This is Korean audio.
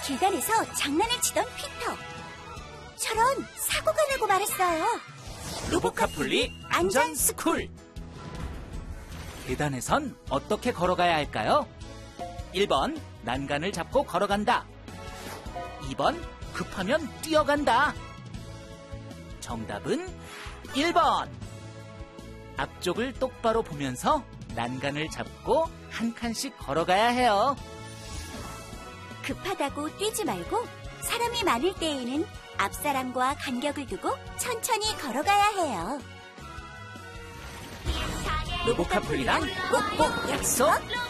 계단에서 장난을 치던 피터. 저런, 사고가 나고 말았어요. 로보카폴리 안전스쿨. 계단에선 어떻게 걸어가야 할까요? 1번, 난간을 잡고 걸어간다. 2번, 급하면 뛰어간다. 정답은 1번. 앞쪽을 똑바로 보면서 난간을 잡고 한 칸씩 걸어가야 해요. 급하다고 뛰지 말고 사람이 많을 때에는 앞사람과 간격을 두고 천천히 걸어가야 해요. 로보카폴리랑 꼭꼭 약속!